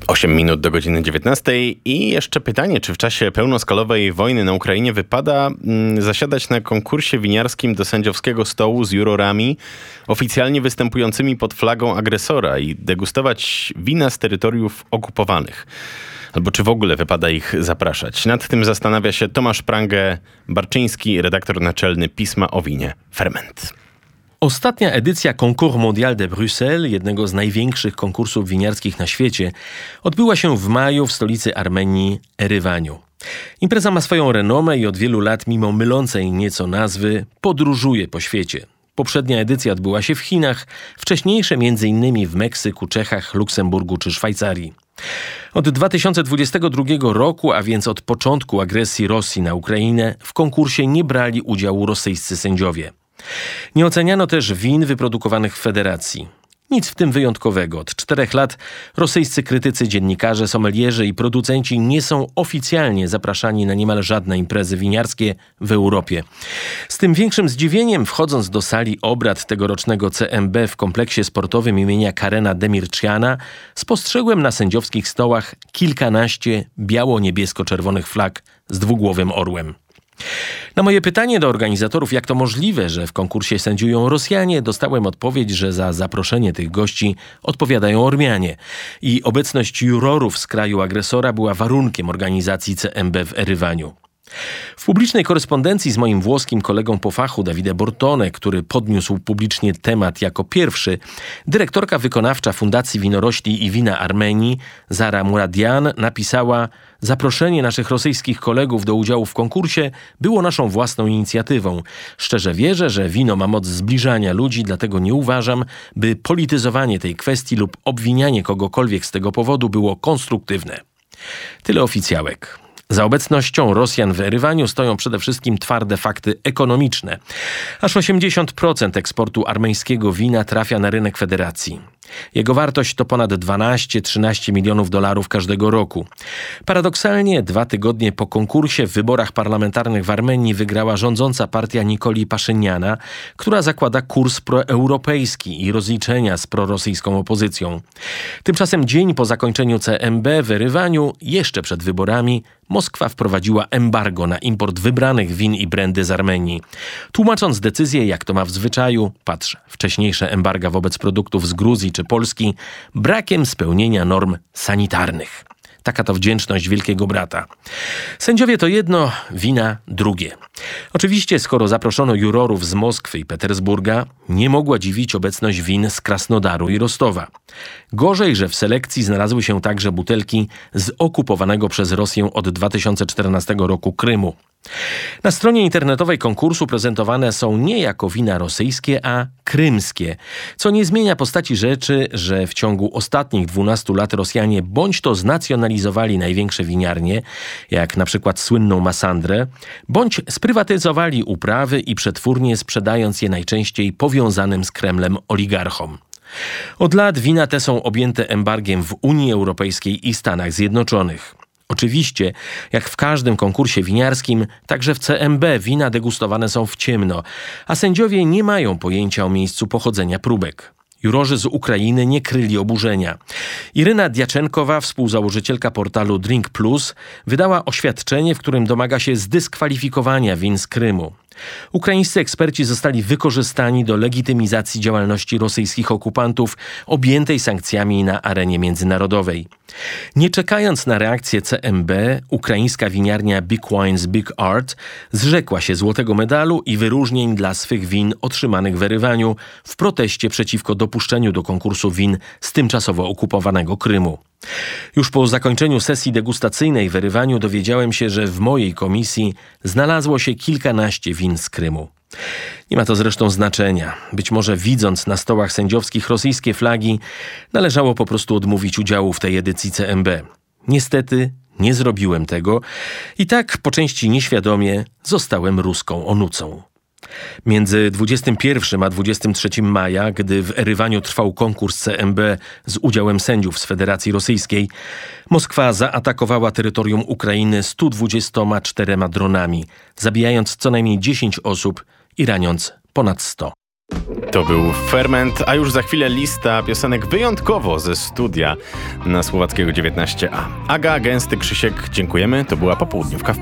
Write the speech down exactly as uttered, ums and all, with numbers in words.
osiem minut do godziny dziewiętnastej i jeszcze pytanie, czy w czasie pełnoskalowej wojny na Ukrainie wypada mm, zasiadać na konkursie winiarskim do sędziowskiego stołu z jurorami oficjalnie występującymi pod flagą agresora i degustować wina z terytoriów okupowanych? Albo czy w ogóle wypada ich zapraszać? Nad tym zastanawia się Tomasz Prangę-Barczyński, redaktor naczelny pisma o winie Ferment. Ostatnia edycja Concours Mondial de Bruxelles, jednego z największych konkursów winiarskich na świecie, odbyła się w maju w stolicy Armenii, Erywaniu. Impreza ma swoją renomę i od wielu lat, mimo mylącej nieco nazwy, podróżuje po świecie. Poprzednia edycja odbyła się w Chinach, wcześniejsze między innymi w Meksyku, Czechach, Luksemburgu czy Szwajcarii. Od dwa tysiące dwudziestego drugiego roku, a więc od początku agresji Rosji na Ukrainę, w konkursie nie brali udziału rosyjscy sędziowie. Nie oceniano też win wyprodukowanych w federacji. Nic w tym wyjątkowego. Od czterech lat rosyjscy krytycy, dziennikarze, sommelierzy i producenci nie są oficjalnie zapraszani na niemal żadne imprezy winiarskie w Europie. Z tym większym zdziwieniem, wchodząc do sali obrad tegorocznego C M B w kompleksie sportowym imienia Karena Demircziana, spostrzegłem na sędziowskich stołach kilkanaście biało-niebiesko-czerwonych flag z dwugłowym orłem. Na moje pytanie do organizatorów, jak to możliwe, że w konkursie sędziują Rosjanie, dostałem odpowiedź, że za zaproszenie tych gości odpowiadają Ormianie i obecność jurorów z kraju agresora była warunkiem organizacji C M B w Erywaniu. W publicznej korespondencji z moim włoskim kolegą po fachu, Davide Bortone, który podniósł publicznie temat jako pierwszy, dyrektorka wykonawcza Fundacji Winorośli i Wina Armenii, Zara Muradian, napisała: zaproszenie naszych rosyjskich kolegów do udziału w konkursie było naszą własną inicjatywą. Szczerze wierzę, że wino ma moc zbliżania ludzi, dlatego nie uważam, by polityzowanie tej kwestii lub obwinianie kogokolwiek z tego powodu było konstruktywne. Tyle oficjałek. Za obecnością Rosjan w Erywaniu stoją przede wszystkim twarde fakty ekonomiczne. Aż osiemdziesiąt procent eksportu armeńskiego wina trafia na rynek federacji. Jego wartość to ponad dwanaście do trzynastu milionów dolarów każdego roku. Paradoksalnie, dwa tygodnie po konkursie w wyborach parlamentarnych w Armenii wygrała rządząca partia Nikoli Paszyniana, która zakłada kurs proeuropejski i rozliczenia z prorosyjską opozycją. Tymczasem dzień po zakończeniu C M B w Erywaniu, jeszcze przed wyborami, Moskwa wprowadziła embargo na import wybranych win i brandy z Armenii. Tłumacząc decyzję, jak to ma w zwyczaju, patrz, wcześniejsze embarga wobec produktów z Gruzji czy Polski, brakiem spełnienia norm sanitarnych. Taka to wdzięczność Wielkiego Brata. Sędziowie to jedno, wina drugie. Oczywiście, skoro zaproszono jurorów z Moskwy i Petersburga, nie mogła dziwić obecność win z Krasnodaru i Rostowa. Gorzej, że w selekcji znalazły się także butelki z okupowanego przez Rosję od dwa tysiące czternastego roku Krymu. Na stronie internetowej konkursu prezentowane są nie jako wina rosyjskie, a krymskie, co nie zmienia postaci rzeczy, że w ciągu ostatnich dwunastu lat Rosjanie bądź to znacjonalizowali największe winiarnie, jak na przykład słynną Massandrę, bądź sprywatyzowali uprawy i przetwórnie, sprzedając je najczęściej powiązanym z Kremlem oligarchom. Od lat wina te są objęte embargiem w Unii Europejskiej i Stanach Zjednoczonych. Oczywiście, jak w każdym konkursie winiarskim, także w C M B wina degustowane są w ciemno, a sędziowie nie mają pojęcia o miejscu pochodzenia próbek. Jurorzy z Ukrainy nie kryli oburzenia. Iryna Diaczenkowa, współzałożycielka portalu Drink Plus, wydała oświadczenie, w którym domaga się zdyskwalifikowania win z Krymu. Ukraińscy eksperci zostali wykorzystani do legitymizacji działalności rosyjskich okupantów objętej sankcjami na arenie międzynarodowej. Nie czekając na reakcję C M B, ukraińska winiarnia Big Wines Big Art zrzekła się złotego medalu i wyróżnień dla swych win otrzymanych w Erywaniu w proteście przeciwko dopuszczeniu do konkursu win z tymczasowo okupowanego Krymu. Już po zakończeniu sesji degustacyjnej w Erywaniu dowiedziałem się, że w mojej komisji znalazło się kilkanaście win z Krymu. Nie ma to zresztą znaczenia. Być może widząc na stołach sędziowskich rosyjskie flagi, należało po prostu odmówić udziału w tej edycji C M B. Niestety nie zrobiłem tego i tak po części nieświadomie zostałem ruską onucą. Między dwudziestym pierwszym a dwudziestym trzecim maja, gdy w Erywaniu trwał konkurs C M B z udziałem sędziów z Federacji Rosyjskiej, Moskwa zaatakowała terytorium Ukrainy stu dwudziestoma czterema dronami, zabijając co najmniej dziesięć osób i raniąc ponad sto. To był Ferment, a już za chwilę lista piosenek wyjątkowo ze studia na Słowackiego dziewiętnaście a. Aga, Gęsty, Krzysiek, dziękujemy. To była Popołudniówka w